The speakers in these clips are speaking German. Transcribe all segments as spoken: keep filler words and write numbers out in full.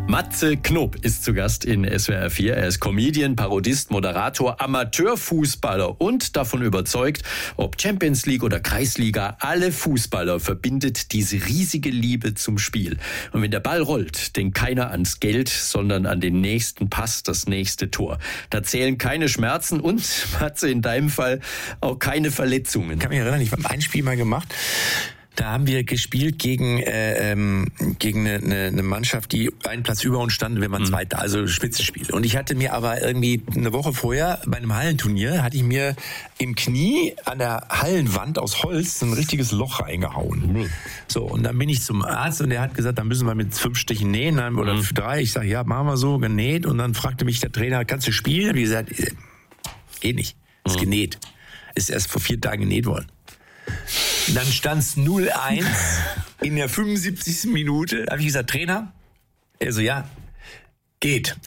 Matze Knob ist zu Gast in S W R vier. Er ist Comedian, Parodist, Moderator, Amateurfußballer und davon überzeugt, ob Champions League oder Kreisliga, alle Fußballer verbindet diese riesige Liebe zum Spiel. Und wenn der Ball rollt, denkt keiner ans Geld, sondern an den nächsten Pass, das nächste Tor. Da zählen keine Schmerzen und, Matze, in deinem Fall auch keine Verletzungen. Ich kann mich erinnern, ich habe ein Spiel mal gemacht. Da haben wir gespielt gegen äh, ähm, gegen eine, eine Mannschaft, die einen Platz über uns stand, wir waren mhm. Zweiter, also Spitzenspiel. Und ich hatte mir aber irgendwie eine Woche vorher bei einem Hallenturnier, hatte ich mir im Knie an der Hallenwand aus Holz so ein richtiges Loch reingehauen. Mhm. So, und dann bin ich zum Arzt und der hat gesagt, da müssen wir mit fünf Stichen nähen oder mhm. drei. Ich sage, ja, machen wir so, genäht. Und dann fragte mich der Trainer, kannst du spielen? Wie gesagt, geht nicht, ist mhm. genäht. Ist erst vor vier Tagen genäht worden. Dann stand's null eins in der fünfundsiebzigsten Minute. Da habe ich gesagt, Trainer? Er so, ja, geht.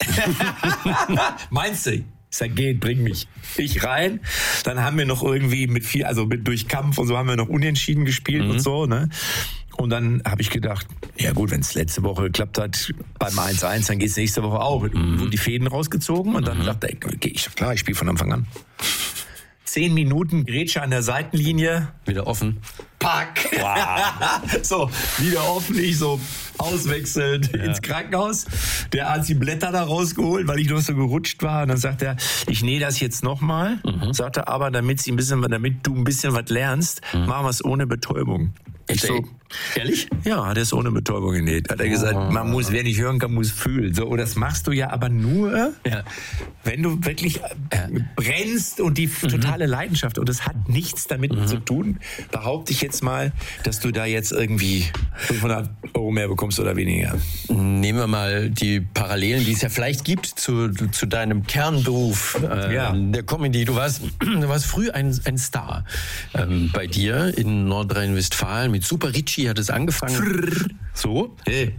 Meinst du? Ich sag, geht, bring mich. Ich rein. Dann haben wir noch irgendwie mit viel, also mit durch Kampf und so haben wir noch unentschieden gespielt mhm. und so, ne? Und dann habe ich gedacht, ja gut, wenn es letzte Woche geklappt hat beim eins eins, dann geht's nächste Woche auch. Mhm. Wurden die Fäden rausgezogen und dann mhm. dachte ich, okay, ich, klar, ich spiele von Anfang an. Zehn Minuten Grätsche an der Seitenlinie. Wieder offen. Pack. Wow. So, wieder offen. Ich so auswechselnd ja. ins Krankenhaus. Der Arzt die Blätter da rausgeholt, weil ich noch so gerutscht war. Und dann sagt er, ich nähe das jetzt nochmal. Mhm. Sagt er, aber damit, sie ein bisschen, damit du ein bisschen was lernst, mhm. machen wir es ohne Betäubung. Ich so, ehrlich? Ja, hat er es ohne Betäubung genäht. Hat er gesagt, oh. man muss, wer nicht hören kann, muss fühlen. So, und das machst du ja aber nur, ja. wenn du wirklich ja. brennst und die mhm. totale Leidenschaft. Und das hat nichts damit mhm. zu tun, behaupte ich jetzt mal, dass du da jetzt irgendwie fünfhundert Euro mehr bekommst oder weniger. Nehmen wir mal die Parallelen, die es ja vielleicht gibt zu, zu deinem Kernberuf äh, ja. der Comedy. Du warst, du warst früh ein, ein Star ähm, bei dir in Nordrhein-Westfalen. Mit Super Ricci hat es angefangen. Frrr. So. Hey.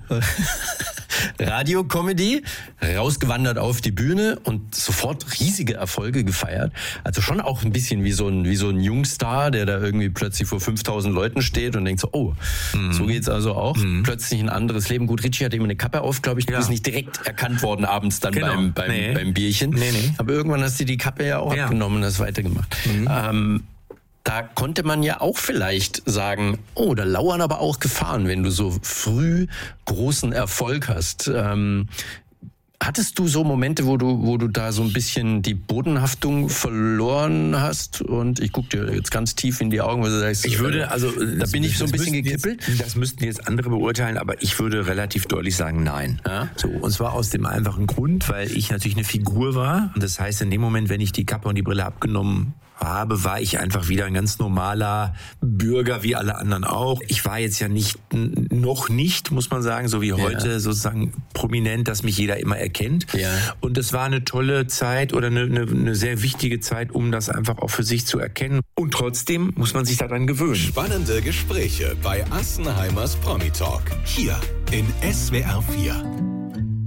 Radio-Comedy, rausgewandert auf die Bühne und sofort riesige Erfolge gefeiert. Also schon auch ein bisschen wie so ein, wie so ein Jungstar, der da irgendwie plötzlich vor fünftausend Leuten steht und denkt so, oh, mhm. so geht's also auch. Mhm. Plötzlich ein anderes Leben. Gut, Ricci hatte immer eine Kappe auf, glaube ich. Du ja. bist nicht direkt erkannt worden abends dann genau. beim, beim, nee. beim Bierchen. Nee, nee. Aber irgendwann hast du die Kappe ja auch ja. abgenommen und hast weitergemacht. Mhm. Ähm, Da konnte man ja auch vielleicht sagen, oh, da lauern aber auch Gefahren, wenn du so früh großen Erfolg hast. Ähm, hattest du so Momente, wo du, wo du da so ein bisschen die Bodenhaftung verloren hast? Und ich gucke dir jetzt ganz tief in die Augen, weil du sagst, ich würde, also da bin ich so ein bisschen gekippelt. Jetzt, das müssten jetzt andere beurteilen, aber ich würde relativ deutlich sagen, nein. Ja? So, und zwar aus dem einfachen Grund, weil ich natürlich eine Figur war. Und das heißt, in dem Moment, wenn ich die Kappe und die Brille abgenommen habe, war ich einfach wieder ein ganz normaler Bürger, wie alle anderen auch. Ich war jetzt ja nicht, noch nicht, muss man sagen, so wie heute, ja. sozusagen prominent, dass mich jeder immer erkennt. Ja. Und es war eine tolle Zeit oder eine, eine, eine sehr wichtige Zeit, um das einfach auch für sich zu erkennen. Und trotzdem muss man sich daran gewöhnen. Spannende Gespräche bei Assenheimers Promi Talk. Hier in S W R vier.